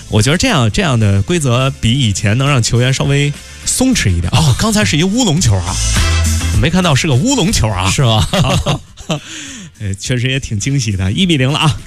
我觉得这样的规则比以前能让球员稍微松弛一点。哦，刚才是一乌龙球啊，没看到是个乌龙球啊， 是吧？ 确实也挺惊喜的，1-0了啊。